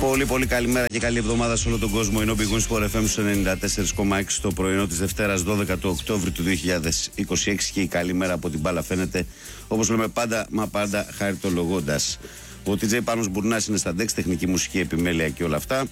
Πολύ καλημέρα και καλή εβδομάδα σε όλο τον κόσμο. Είναι ο Big Win Sport FM στο 94,6 το πρωινό της Δευτέρας 12 του Οκτώβρη του 2026 και η καλή μέρα από την μπάλα φαίνεται, όπως λέμε πάντα, μα πάντα χαριτολογώντας. Ο TJ Πάνος Μπουρνάς είναι στα ντεξ, τεχνική μουσική επιμέλεια και όλα αυτά.